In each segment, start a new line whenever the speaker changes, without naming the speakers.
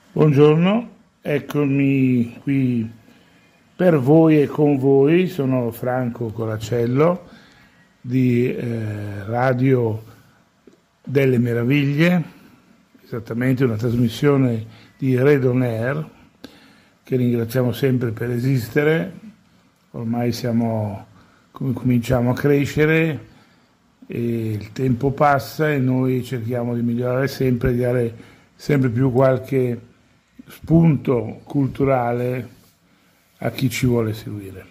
Buongiorno, eccomi qui per voi e con voi, sono Franco Coracello di Radio delle Meraviglie, esattamente una trasmissione di Red On Air che ringraziamo sempre per esistere. Ormai cominciamo a crescere e il tempo passa e noi cerchiamo di migliorare sempre, di dare sempre più qualche spunto culturale a chi ci vuole seguire.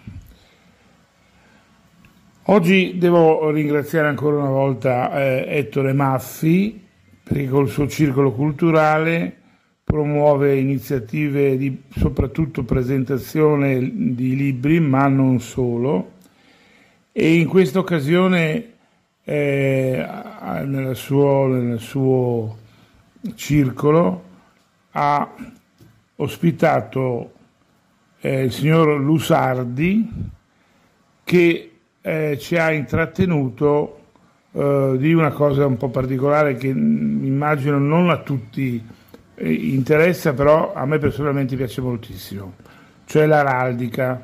Oggi devo ringraziare ancora una volta Ettore Maffi, perché col suo circolo culturale promuove iniziative di soprattutto presentazione di libri, ma non solo, e in questa occasione nel suo circolo ha ospitato il signor Lusardi, che ci ha intrattenuto di una cosa un po' particolare che immagino non a tutti interessa, però a me personalmente piace moltissimo, cioè l'araldica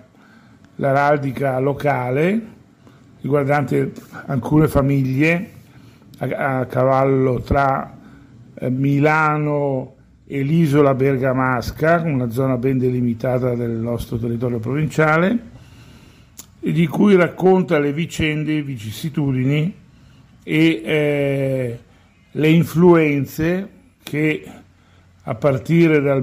locale riguardante alcune famiglie a cavallo tra Milano e l'isola bergamasca, una zona ben delimitata del nostro territorio provinciale, e di cui racconta le vicende, vicissitudini e le influenze che a partire dal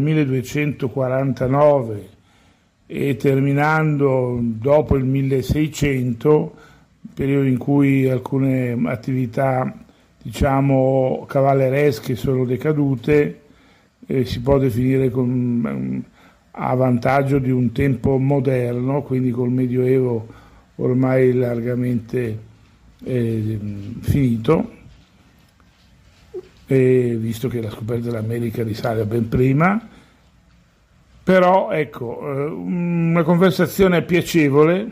1249 e terminando dopo il 1600, periodo in cui alcune attività diciamo cavalleresche sono decadute, si può definire a vantaggio di un tempo moderno, quindi col Medioevo ormai largamente finito, visto che la scoperta dell'America risale ben prima. Però ecco, una conversazione piacevole,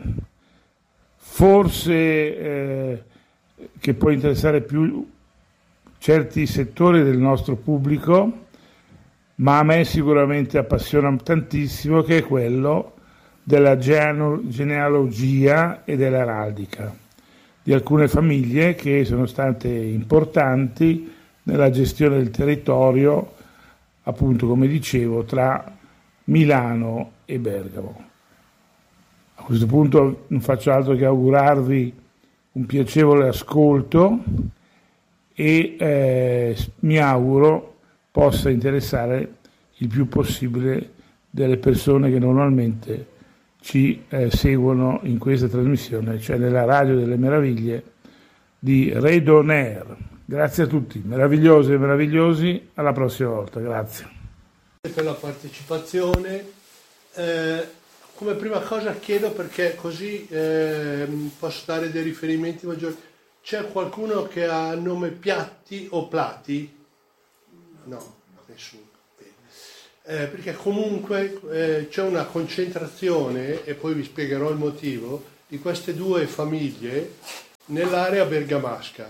forse che può interessare più certi settori del nostro pubblico, ma a me sicuramente appassiona tantissimo, che è quello della genealogia e dell'araldica di alcune famiglie che sono state importanti nella gestione del territorio, appunto come dicevo, tra Milano e Bergamo. A questo punto non faccio altro che augurarvi un piacevole ascolto e mi auguro possa interessare il più possibile delle persone che normalmente ci seguono in questa trasmissione, cioè nella Radio delle Meraviglie di Red On Air. Grazie a tutti, meravigliosi e meravigliosi, alla prossima volta, grazie.
Per la partecipazione, come prima cosa chiedo, perché così posso dare dei riferimenti maggiori, c'è qualcuno che ha nome Piatti o Plati? No, nessuno. Perché comunque c'è una concentrazione, e poi vi spiegherò il motivo, di queste due famiglie nell'area bergamasca.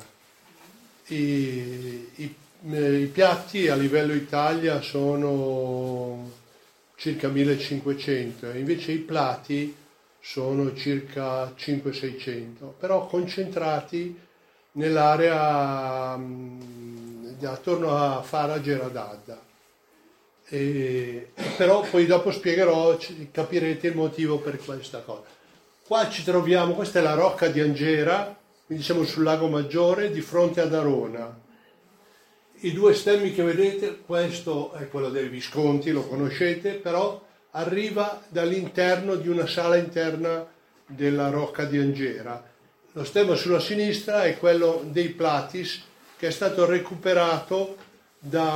I Piatti a livello Italia sono circa 1500, invece i Plati sono circa 500-600, però concentrati nell'area attorno a Fara Geradadda. Però poi dopo spiegherò, capirete il motivo per questa cosa. Qua ci troviamo, questa è la Rocca di Angera, quindi siamo sul Lago Maggiore di fronte ad Arona. I due stemmi che vedete, questo è quello dei Visconti, lo conoscete, però arriva dall'interno di una sala interna della Rocca di Angera. Lo stemma sulla sinistra è quello dei Platis, che è stato recuperato da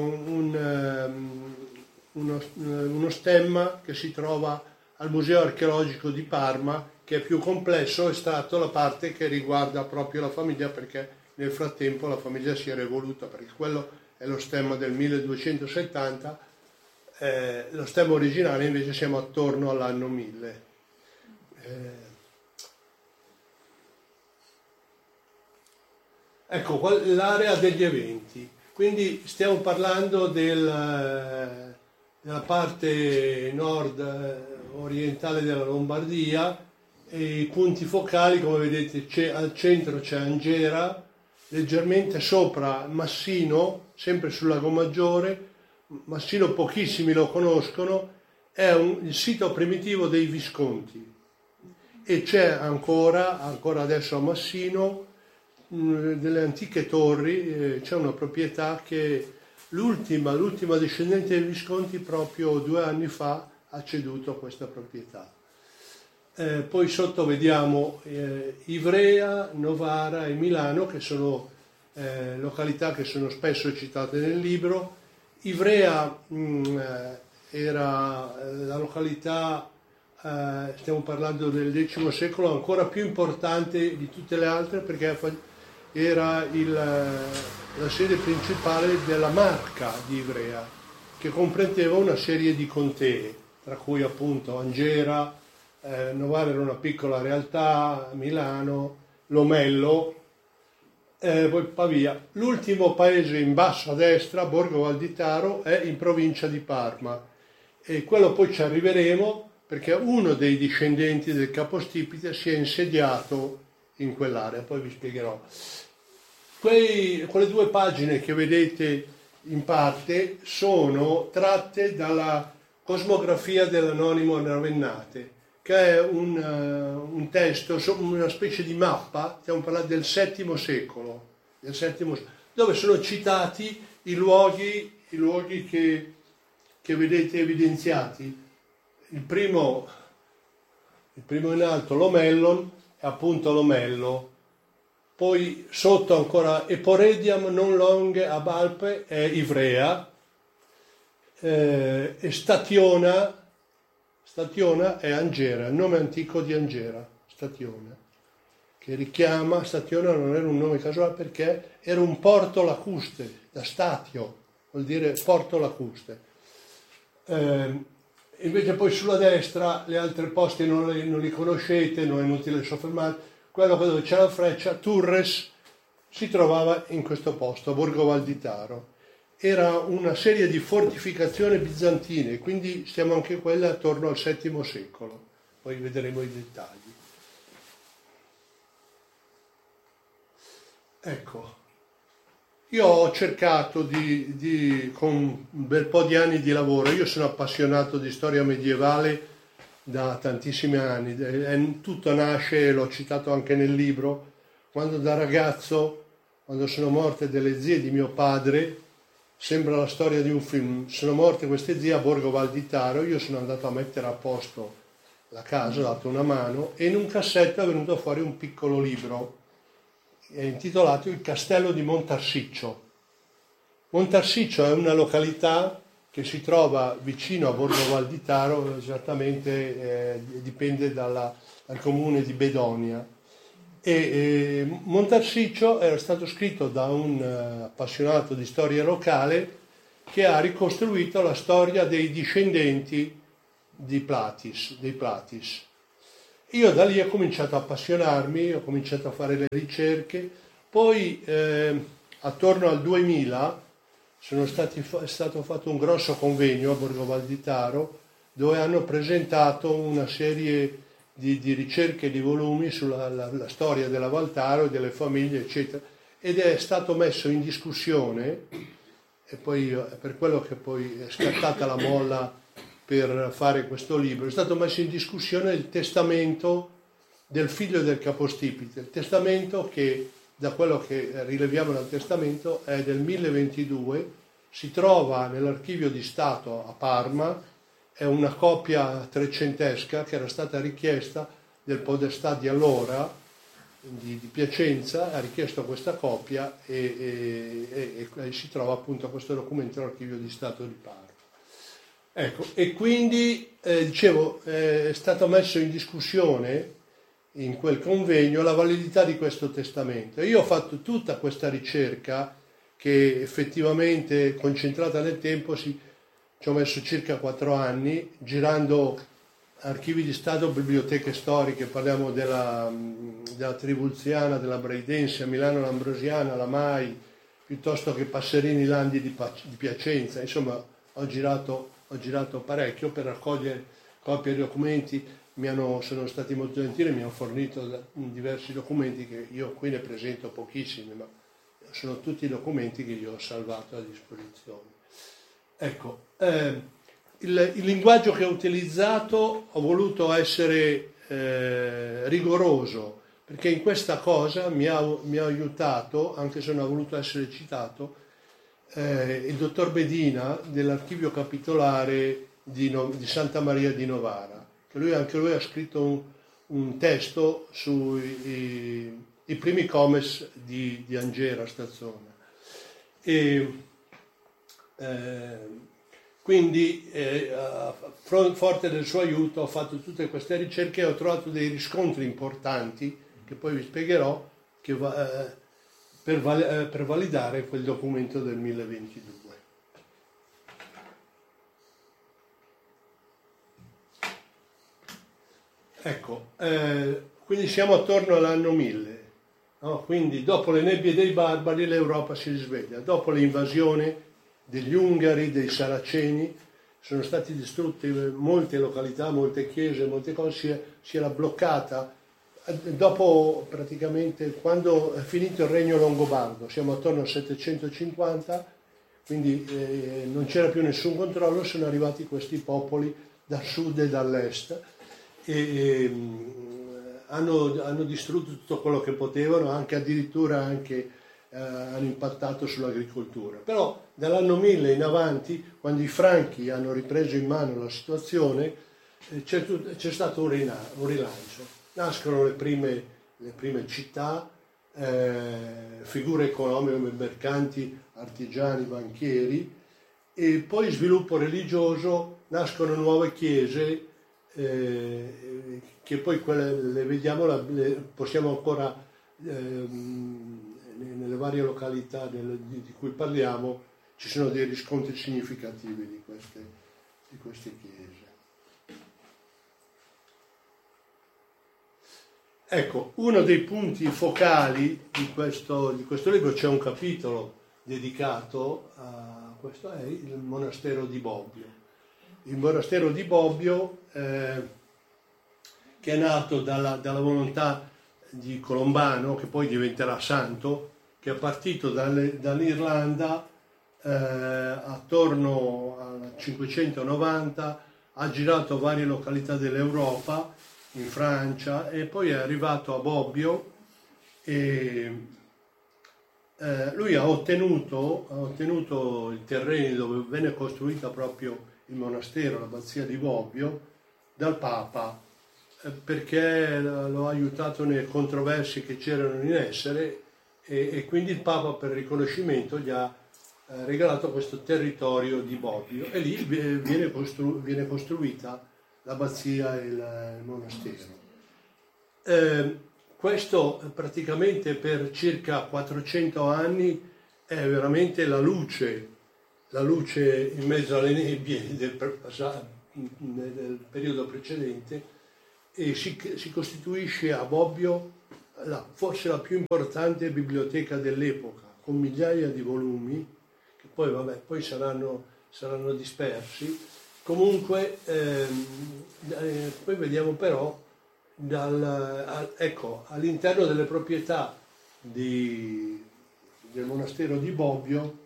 uno stemma che si trova al Museo Archeologico di Parma, che è più complesso, è stato la parte che riguarda proprio la famiglia, perché nel frattempo la famiglia si era evoluta, perché quello è lo stemma del 1270, lo stemma originale invece siamo attorno all'anno 1000. Ecco l'area degli eventi, quindi stiamo parlando del nella parte nord-orientale della Lombardia, e i punti focali, come vedete, al centro c'è Angera, leggermente sopra Massino, sempre sul Lago Maggiore. Massino pochissimi lo conoscono, è il sito primitivo dei Visconti, e c'è ancora adesso a Massino delle antiche torri, c'è una proprietà che l'ultima discendente dei Visconti proprio 2 anni fa ha ceduto questa proprietà. Poi sotto vediamo Ivrea, Novara e Milano, che sono località che sono spesso citate nel libro. Ivrea era la località, stiamo parlando del X secolo, ancora più importante di tutte le altre, perché era la sede principale della Marca di Ivrea, che comprendeva una serie di contee, tra cui appunto Angera, Novara era una piccola realtà, Milano, Lomello, poi Pavia. L'ultimo paese in basso a destra, Borgo Valditaro, è in provincia di Parma, e quello poi ci arriveremo, perché uno dei discendenti del capostipite si è insediato in quell'area, poi vi spiegherò. Quelle 2 pagine che vedete in parte sono tratte dalla Cosmografia dell'Anonimo Ravennate, che è un testo, una specie di mappa, stiamo parlando del VII secolo, dove sono citati i luoghi che vedete evidenziati. Il primo in alto, Lomellon, è appunto Lomello. Poi sotto ancora Eporediam non longe ab Alpe è Ivrea, e Stationa è Angera, il nome antico di Angera, Stationa, che richiama, Stationa non era un nome casuale perché era un porto lacuste, da statio, vuol dire porto lacuste. Invece poi sulla destra gli altri posti non li conoscete, non è inutile soffermarsi. Quello dove c'è la freccia, Turres, si trovava in questo posto, a Borgo Valditaro. Era una serie di fortificazioni bizantine, quindi stiamo anche quella attorno al VII secolo. Poi vedremo i dettagli. Ecco, io ho cercato con un bel po' di anni di lavoro, io sono appassionato di storia medievale da tantissimi anni, tutto nasce, l'ho citato anche nel libro, quando da ragazzo, quando sono morte delle zie di mio padre, sembra la storia di un film, sono morte queste zie a Borgo Valditaro, io sono andato a mettere a posto la casa, ho dato una mano, e in un cassetto è venuto fuori un piccolo libro, è intitolato Il Castello di Montarsiccio. Montarsiccio è una località che si trova vicino a Borgo Valditaro, esattamente dipende dal comune di Bedonia. Montarsiccio era stato scritto da un appassionato di storia locale che ha ricostruito la storia dei discendenti dei Platis. Io da lì ho cominciato a appassionarmi, ho cominciato a fare le ricerche, poi attorno al 2000 è stato fatto un grosso convegno a Borgo Valditaro dove hanno presentato una serie di ricerche di volumi sulla la storia della Valtaro e delle famiglie, eccetera, ed è stato messo in discussione, e poi è per quello che poi è scattata la molla per fare questo libro, è stato messo in discussione il testamento del figlio del capostipite, il testamento che, da quello che rileviamo dal testamento, è del 1022, si trova nell'archivio di Stato a Parma, è una copia trecentesca che era stata richiesta del podestà di allora, di Piacenza, ha richiesto questa copia e si trova appunto questo documento nell'archivio di Stato di Parma. Ecco, e quindi, dicevo, è stato messo in discussione in quel convegno la validità di questo testamento. Io ho fatto tutta questa ricerca che effettivamente, concentrata nel tempo, ci ho messo circa 4 anni, girando archivi di Stato, biblioteche storiche, parliamo della Tribulziana, della Breidensia, Milano l'Ambrosiana, la Mai, piuttosto che Passerini Landi di Piacenza, insomma ho girato ho girato parecchio per raccogliere copie di documenti, sono stati molto gentili, mi hanno fornito diversi documenti che io qui ne presento pochissimi, ma sono tutti documenti che io ho salvato a disposizione. Ecco, il linguaggio che ho utilizzato ho voluto essere rigoroso, perché in questa cosa mi ha aiutato, anche se non ha voluto essere citato, il dottor Bedina dell'archivio capitolare di Santa Maria di Novara, che anche lui ha scritto un testo sui i primi comes di Angera Stazzone. Quindi forte del suo aiuto ho fatto tutte queste ricerche e ho trovato dei riscontri importanti che poi vi spiegherò per validare quel documento del 1022. Ecco, quindi siamo attorno all'anno 1000, no? Quindi dopo le nebbie dei barbari l'Europa si risveglia, dopo l'invasione degli Ungari, dei Saraceni, sono state distrutte molte località, molte chiese, molte cose, si era bloccata. Dopo praticamente, quando è finito il regno longobardo, siamo attorno al 750, quindi non c'era più nessun controllo, sono arrivati questi popoli dal sud e dall'est e hanno distrutto tutto quello che potevano, addirittura hanno impattato sull'agricoltura. Però dall'anno 1000 in avanti, quando i Franchi hanno ripreso in mano la situazione, c'è stato un rilancio. Nascono le prime città, figure economiche, mercanti, artigiani, banchieri, e poi sviluppo religioso, nascono nuove chiese, che poi quelle le vediamo, possiamo ancora nelle varie località di cui parliamo, ci sono dei riscontri significativi di queste chiese. Ecco, uno dei punti focali di questo libro, c'è un capitolo dedicato a questo, è il monastero di Bobbio. Il monastero di Bobbio, che è nato dalla volontà di Colombano, che poi diventerà santo, che è partito dall'Irlanda attorno al 590, ha girato varie località dell'Europa, in Francia, e poi è arrivato a Bobbio e lui ha ottenuto i terreni dove venne costruita proprio il monastero, l'abbazia di Bobbio, dal Papa, perché lo ha aiutato nelle controversie che c'erano in essere, e quindi il Papa, per riconoscimento, gli ha regalato questo territorio di Bobbio, e lì viene costruita l'abbazia e il monastero. Questo praticamente per circa 400 anni è veramente la luce in mezzo alle nebbie del periodo precedente, e si costituisce a Bobbio forse la più importante biblioteca dell'epoca, con migliaia di volumi che poi saranno dispersi. Comunque, poi vediamo però, all'interno delle proprietà del monastero di Bobbio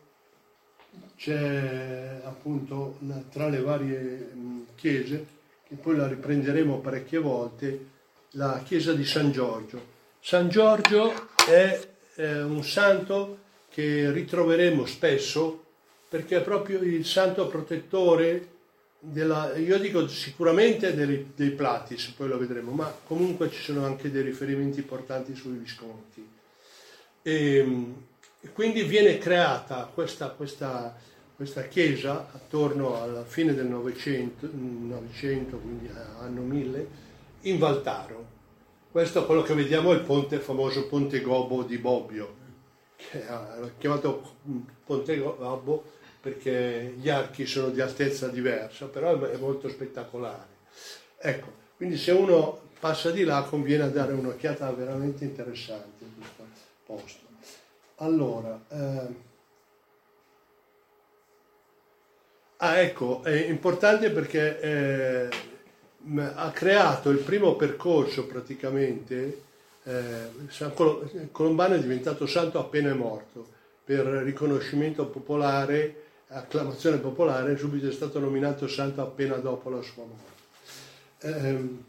c'è appunto, tra le varie chiese, che poi la riprenderemo parecchie volte, la chiesa di San Giorgio. San Giorgio è un santo che ritroveremo spesso, perché è proprio il santo protettore io dico sicuramente dei Platis, poi lo vedremo, ma comunque ci sono anche dei riferimenti importanti sui Visconti. E quindi viene creata questa chiesa attorno alla fine del Novecento, quindi anno 1000, in Valtaro. Questo, quello che vediamo, è il famoso Ponte Gobbo di Bobbio, che è chiamato Ponte Gobbo perché gli archi sono di altezza diversa, però è molto spettacolare. Ecco, quindi se uno passa di là conviene dare un'occhiata veramente interessante a questo posto. Allora, Ecco, è importante perché ha creato il primo percorso praticamente. Colombano è diventato santo appena è morto, per riconoscimento popolare, acclamazione popolare, subito è stato nominato santo appena dopo la sua morte.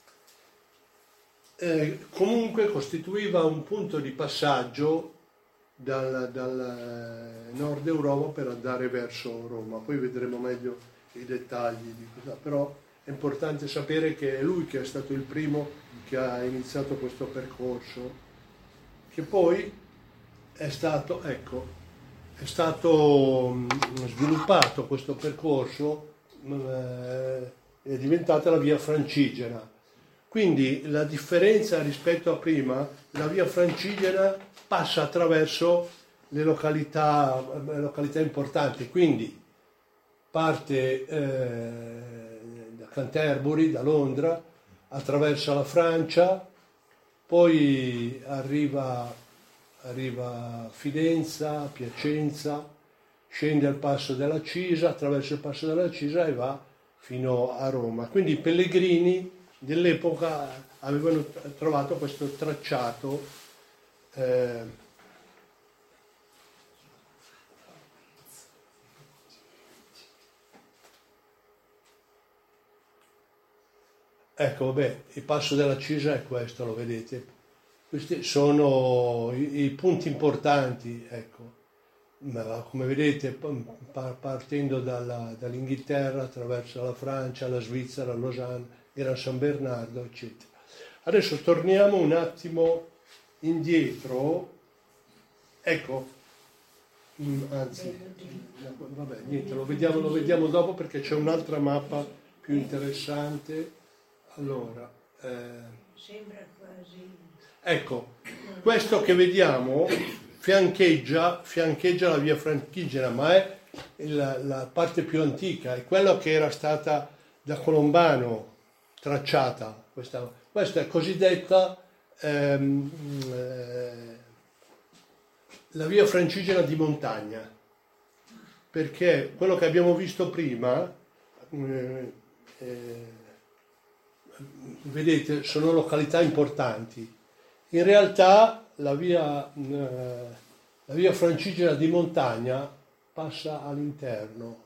Comunque costituiva un punto di passaggio dal nord Europa per andare verso Roma. Poi vedremo meglio i dettagli di cosa, però è importante sapere che è lui che è stato il primo che ha iniziato questo percorso, che poi è stato sviluppato questo percorso, è diventata la via Francigena. Quindi la differenza rispetto a prima, la via Francigena passa attraverso le località importanti, quindi parte da Canterbury, da Londra, attraversa la Francia, poi arriva a Fidenza, Piacenza, scende al Passo della Cisa, attraversa il Passo della Cisa e va fino a Roma. Quindi i pellegrini dell'epoca avevano trovato questo tracciato ecco, vabbè, il Passo della Cisa è questo, lo vedete. Questi sono i punti importanti, ecco. Ma come vedete, partendo dall'Inghilterra, attraverso la Francia, la Svizzera, Lausanne, Gran San Bernardo, eccetera. Adesso torniamo un attimo indietro, ecco, anzi, vabbè, niente, lo vediamo dopo perché c'è un'altra mappa più interessante. Allora,
sembra quasi.
Ecco, questo che vediamo fiancheggia la via Francigena, ma è la parte più antica, è quella che era stata da Colombano tracciata. Questa è cosiddetta la via Francigena di montagna, perché quello che abbiamo visto prima, vedete, sono località importanti. In realtà la via Francigena di montagna passa all'interno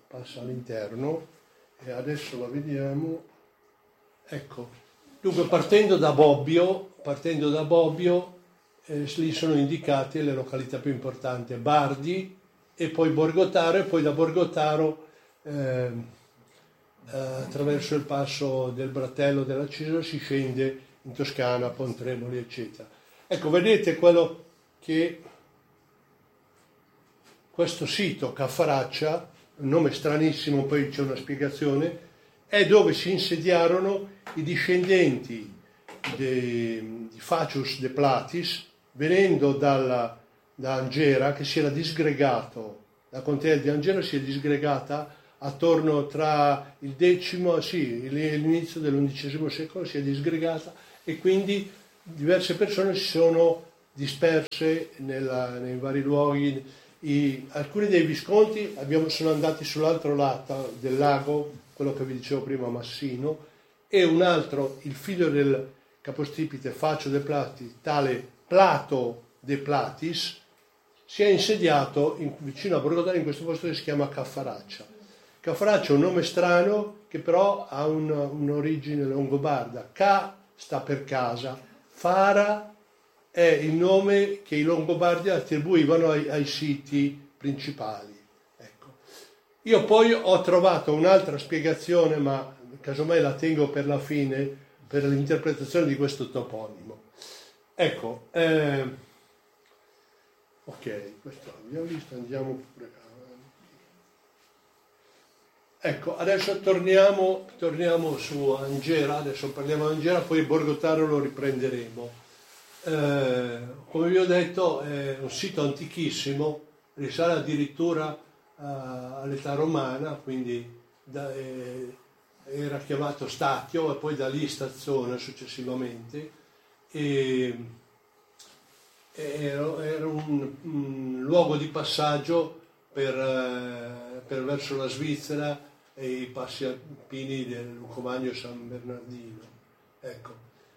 e adesso la vediamo. Ecco, dunque partendo da Bobbio, lì sono indicate le località più importanti, Bardi e poi Borgotaro, e poi da Borgotaro attraverso il passo del Bratello della Cisa si scende in Toscana, Pontremoli, eccetera. Ecco, vedete quello che questo sito, Caffaraccia, un nome stranissimo, poi c'è una spiegazione, è dove si insediarono i discendenti di Facius de Platis, venendo da Angera, che si era disgregato, la contea di Angera si è disgregata attorno tra l'inizio dell'XI secolo, si è disgregata e quindi diverse persone si sono disperse nei vari luoghi. Alcuni dei visconti sono andati sull'altro lato del lago, quello che vi dicevo prima, Massino, e un altro, il figlio del capostipite Facio de Platis, tale Plato de Platis, si è insediato vicino a Borgotaro, in questo posto che si chiama Caffaraccia. Caffaraccia è un nome strano che però ha un'origine longobarda. Ca sta per casa, Fara è il nome che i longobardi attribuivano ai siti principali. Ecco. Io poi ho trovato un'altra spiegazione, ma casomai la tengo per la fine, per l'interpretazione di questo toponimo. Ecco, ok, questo l'abbiamo visto, andiamo pure avanti. Ecco, adesso torniamo su Angera, adesso parliamo di Angera, poi Borgotaro lo riprenderemo. Come vi ho detto, è un sito antichissimo, risale addirittura all'età romana, quindi era chiamato Stachio e poi da lì Stazione successivamente. Era un luogo di passaggio per verso la Svizzera e i passi alpini del Lucomagno San Bernardino. Ecco.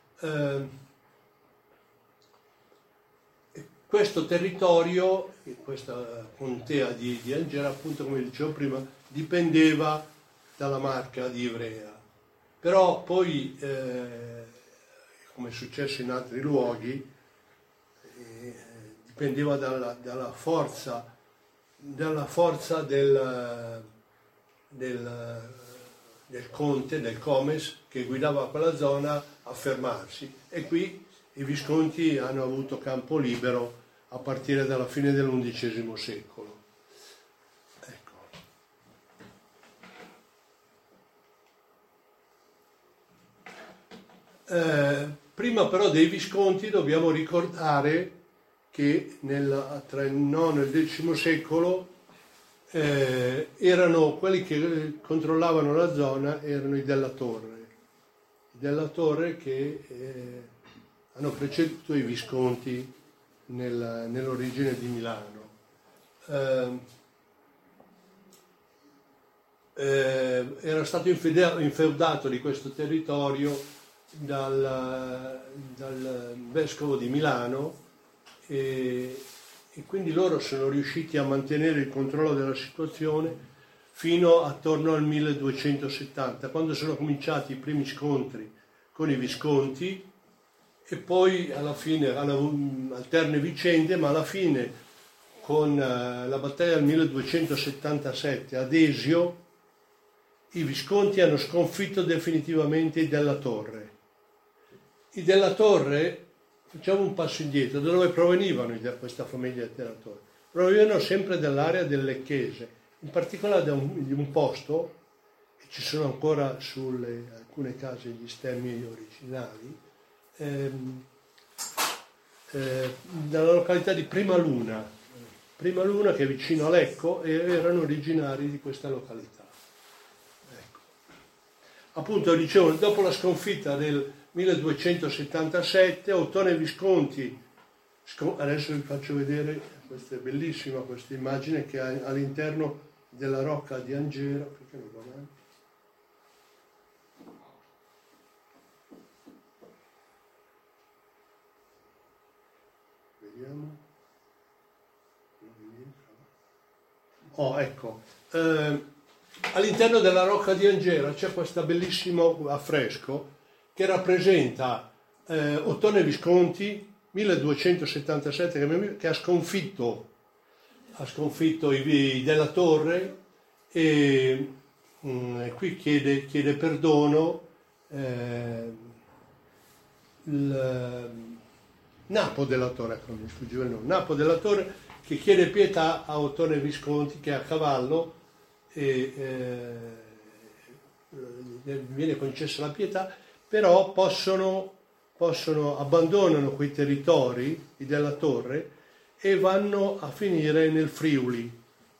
Questo territorio, questa contea di Angera, appunto come dicevo prima, dipendeva dalla Marca di Ivrea. Però poi, come è successo in altri luoghi, dipendeva dalla forza del conte, del comes, che guidava quella zona a fermarsi. E qui i Visconti hanno avuto campo libero a partire dalla fine dell'XI secolo. Ecco. Prima però dei Visconti dobbiamo ricordare che tra il IX e il X secolo erano quelli che controllavano la zona, erano i Della Torre che hanno preceduto i Visconti nell'origine di Milano. Era stato infeudato di questo territorio dal vescovo di Milano e quindi loro sono riusciti a mantenere il controllo della situazione fino attorno al 1270, quando sono cominciati i primi scontri con i Visconti. E poi alla fine alterne vicende, ma alla fine con la battaglia del 1277 ad Esio i Visconti hanno sconfitto definitivamente i Della Torre. I Della Torre, facciamo un passo indietro, da dove provenivano questa famiglia Della Torre? Provenivano sempre dall'area del Lecchese, in particolare di un posto, e ci sono ancora sulle alcune case gli stemmi originali, dalla località di Prima Luna che è vicino a Lecco, e erano originari di questa località. Ecco. Appunto, dicevo, dopo la sconfitta del 1277, Ottone e Visconti, adesso vi faccio vedere, questa è bellissima questa immagine che è all'interno della rocca di Angera, perché non va avanti? Vediamo. Oh, ecco. All'interno della rocca di Angera c'è questo bellissimo affresco che rappresenta Ottone Visconti 1277 che ha sconfitto i Della Torre e qui chiede perdono Napo Della Torre, mi sfuggiva il nome, Napo Della Torre, che chiede pietà a Ottone Visconti che è a cavallo e viene concessa la pietà, però abbandonano quei territori, i Della Torre, e vanno a finire nel Friuli.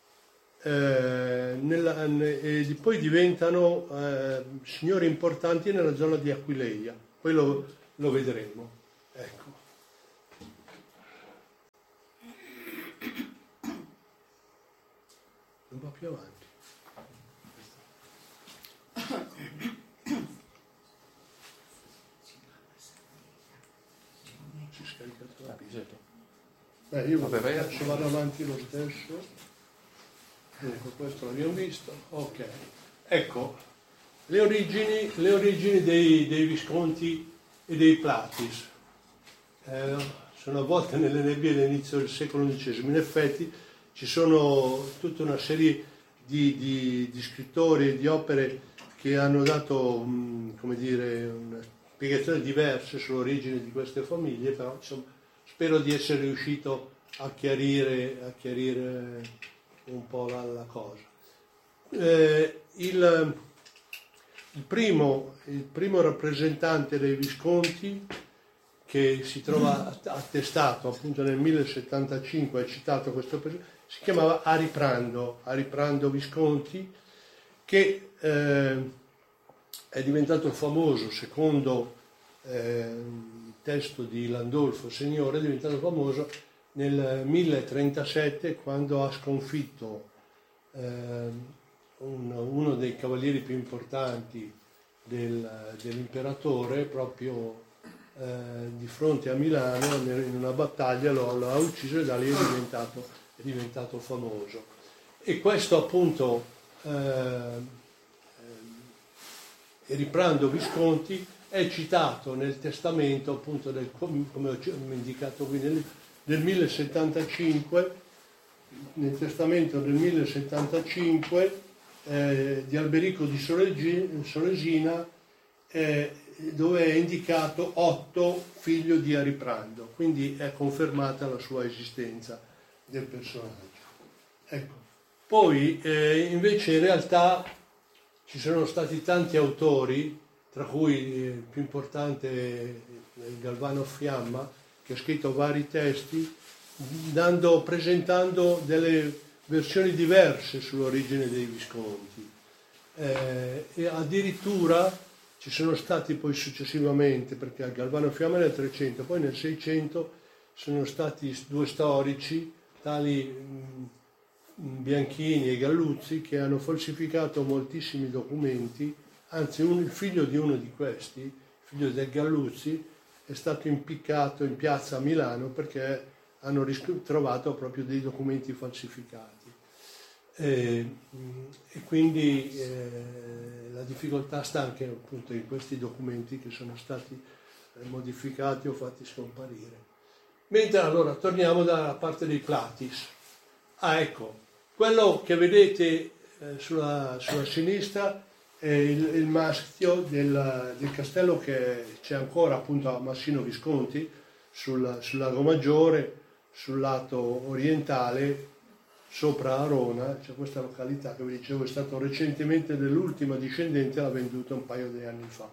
E poi diventano signori importanti nella zona di Aquileia. Poi lo vedremo. Ecco. Un po' più avanti. Si è scaricato la pista. Io vado avanti lo stesso. Ecco, questo l'abbiamo visto. Ok. Ecco, le origini dei Visconti e dei Platis. Sono avvolte nelle nebbie dell'inizio del secolo XI. In effetti ci sono tutta una serie di scrittori e di opere che hanno dato, come dire, una spiegazione diverse sull'origine di queste famiglie, però insomma, spero di essere riuscito a chiarire un po' la cosa. Il primo rappresentante dei Visconti, che si trova attestato appunto nel 1075, è citato questo personaggio, si chiamava Ariprando Visconti, che è diventato famoso secondo il testo di Landolfo Signore, è diventato famoso nel 1037, quando ha sconfitto uno dei cavalieri più importanti dell'imperatore, proprio di fronte a Milano, in una battaglia lo ha ucciso, e da lì è diventato famoso. E questo appunto Eriprando Visconti è citato nel testamento, appunto, come ho indicato qui, del 1075, nel testamento del 1075 di Alberico di Solesina, dove è indicato Otto, figlio di Eriprando, quindi è confermata la sua esistenza del personaggio. Ecco. Poi invece in realtà ci sono stati tanti autori, tra cui il più importante è Galvano Fiamma, che ha scritto vari testi presentando delle versioni diverse sull'origine dei Visconti. E addirittura ci sono stati poi successivamente, perché a Galvano Fiamma nel 300, poi nel 600 sono stati due storici, tali Bianchini e Galluzzi, che hanno falsificato moltissimi documenti. Anzi, il figlio di uno di questi, il figlio del Galluzzi, è stato impiccato in piazza a Milano perché hanno trovato proprio dei documenti falsificati. E quindi la difficoltà sta anche appunto in questi documenti che sono stati modificati o fatti scomparire. Mentre allora torniamo dalla parte dei Platis. Ecco, quello che vedete sulla sinistra è il mastio del castello che c'è ancora appunto a Massino Visconti, sul Lago Maggiore, sul lato orientale, sopra Arona. C'è questa località che vi dicevo è stato recentemente dell'ultima discendente, l'ha venduta un paio di anni fa.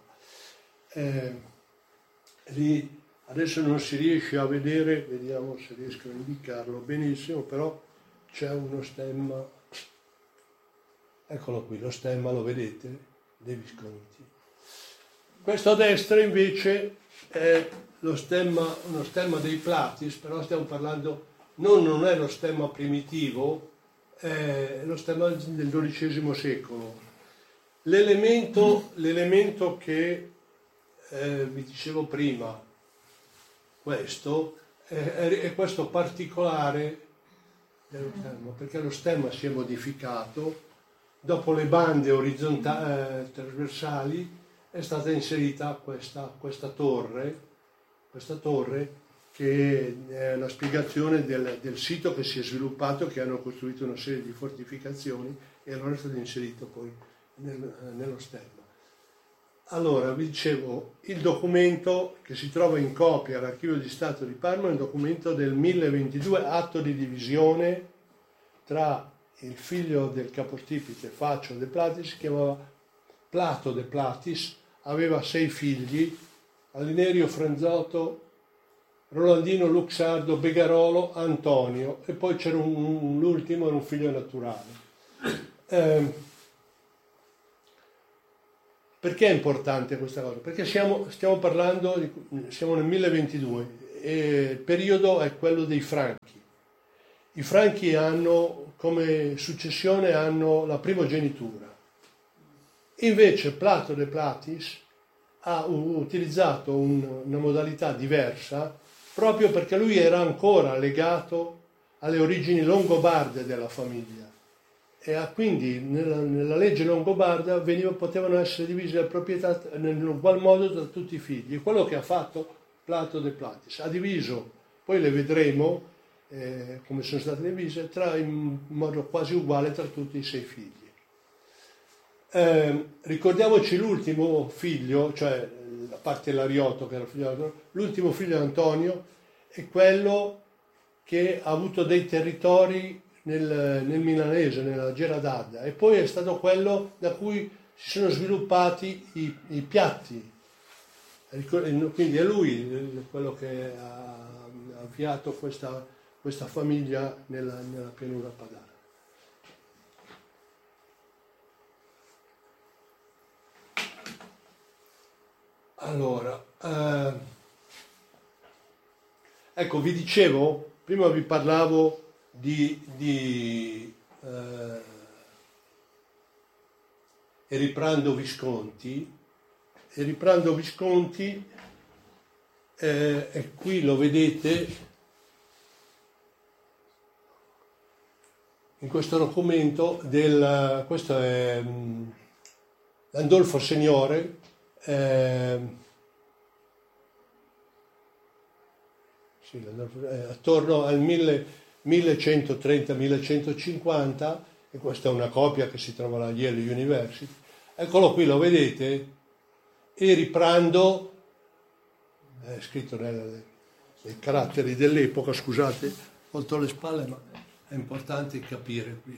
Lì adesso non si riesce a vedere, vediamo se riesco a indicarlo benissimo, però c'è uno stemma, eccolo qui, lo stemma, lo vedete, dei Visconti. Questo a destra invece è uno stemma dei Platis, però stiamo parlando, non è lo stemma primitivo, è lo stemma del XII secolo. L'elemento che vi dicevo prima, questo, è questo particolare dello stemma, perché lo stemma si è modificato, dopo le bande trasversali è stata inserita questa torre che è la spiegazione del sito che si è sviluppato, che hanno costruito una serie di fortificazioni, e allora è stato inserito poi nello stemma. Allora, vi dicevo, il documento che si trova in copia all'Archivio di Stato di Parma è un documento del 1022, atto di divisione tra il figlio del capostipite Faccio de Platis, si chiamava Plato de Platis, aveva 6 figli: Alinerio, Franzotto, Rolandino, Luxardo, Begarolo, Antonio, e poi c'era l'ultimo, era un figlio naturale. Perché è importante questa cosa? Perché stiamo parlando, siamo nel 1022, e il periodo è quello dei Franchi. I Franchi hanno, come successione, hanno la primogenitura. Invece Plato de Platis ha utilizzato una modalità diversa, proprio perché lui era ancora legato alle origini longobarde della famiglia, e quindi nella legge longobarda potevano essere divise le proprietà in ugual modo da tutti i figli. Quello che ha fatto Plato de Platis, ha diviso, poi le vedremo come sono state divise, in modo quasi uguale tra tutti i 6 figli. Ricordiamoci l'ultimo figlio, cioè a parte l'Ariotto che era figlio, l'ultimo figlio Antonio è quello che ha avuto dei territori nel milanese, nella Gera d'Adda, e poi è stato quello da cui si sono sviluppati i piatti. Quindi è lui quello che ha avviato questa famiglia nella pianura padana. Allora, ecco, vi dicevo prima vi parlavo di Eriprando Visconti. Eriprando Visconti, e qui lo vedete in questo documento questo è Landolfo Signore, attorno al 1130-1150, e questa è una copia che si trova alla Yale University. Eccolo qui, lo vedete? Eriprando, è scritto nei caratteri dell'epoca, scusate, volto le spalle, ma è importante capire qui.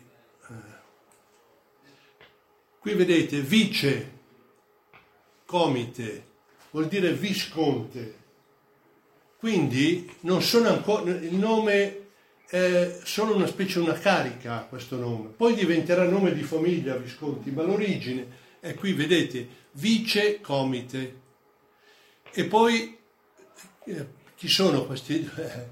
Qui vedete vice comite, vuol dire visconte, quindi non sono ancora, il nome è solo una specie, una carica questo nome, poi diventerà nome di famiglia Visconti, ma l'origine è qui, vedete, vice comite. E poi chi sono questi?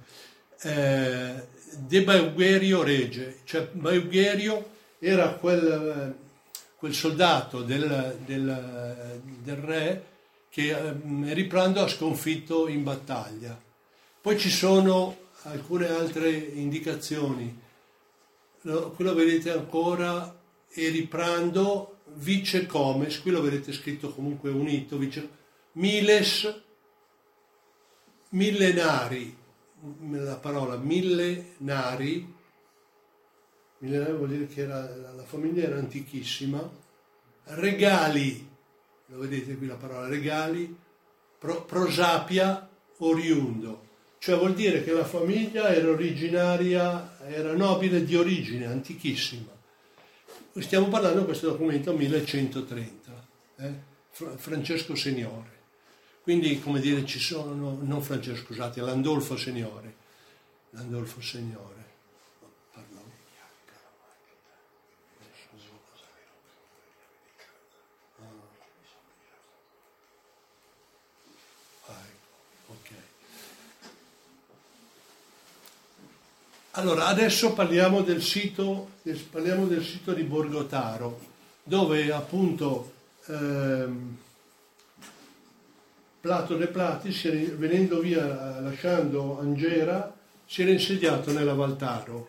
De Baugerio Rege, cioè Baugerio era quel soldato del re che Eriprando ha sconfitto in battaglia. Poi ci sono alcune altre indicazioni. Qui lo vedete ancora, Eriprando vice comes, qui lo vedete scritto comunque unito, miles, millenari, la parola millenari vuol dire che la famiglia era antichissima, regali, lo vedete qui la parola regali, prosapia oriundo, cioè vuol dire che la famiglia era originaria, era nobile di origine, antichissima. Stiamo parlando di questo documento 1130, Francesco Signore. Quindi, come dire, ci sono, non Francesco, scusate, Landolfo Signore. Landolfo Signore. Allora, adesso parliamo del sito di Borgotaro, dove appunto Plato de Platis, venendo via, lasciando Angera, si era insediato nella Valtaro,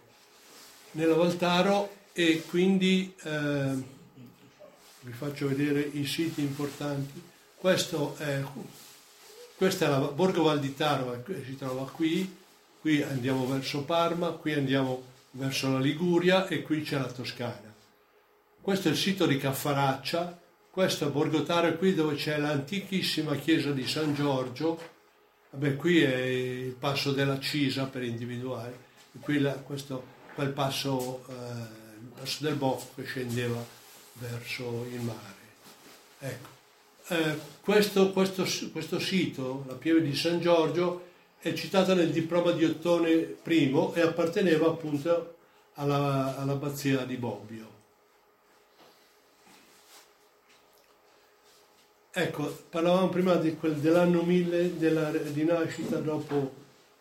e quindi vi faccio vedere i siti importanti. Questa è la Borgo Valditaro, si trova qui andiamo verso Parma, qui andiamo verso la Liguria e qui c'è la Toscana. Questo è il sito di Caffaraccia, questo è Borgotaro, è qui dove c'è l'antichissima chiesa di San Giorgio. Vabbè, qui è il passo della Cisa per individuare, e qui quel passo, il passo del Boffo che scendeva verso il mare. Ecco, questo sito, la pieve di San Giorgio, è citata nel diploma di Ottone I e apparteneva appunto all'abbazia di Bobbio. Ecco, parlavamo prima dell'anno 1000 di nascita dopo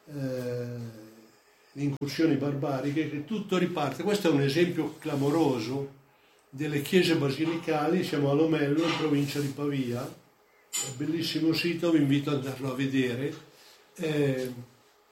le incursioni barbariche, che tutto riparte. Questo è un esempio clamoroso delle chiese basilicali. Siamo a Lomello, in provincia di Pavia, è un bellissimo sito, vi invito ad andarlo a vedere.